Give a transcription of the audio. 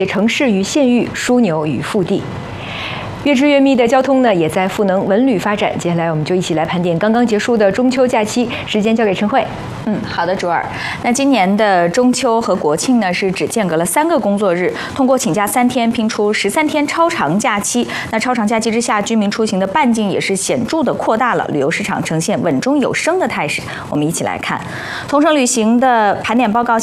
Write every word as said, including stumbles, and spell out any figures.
城市与县域，枢纽与腹地。越织越密的交通呢，也在赋能文旅发展。接下来，我们就一起来盘点刚刚结束的中秋假期。时间交给陈慧。 嗯，好的，卓尔。那今年的中秋和国庆呢，是只间隔了三个工作日，通过请假三天拼出十三天超长假期。那超长假期之下，居民出行的半径也是显著的扩大了，旅游市场呈现稳中有升的态势。我们一起来看同程旅行的盘点报告。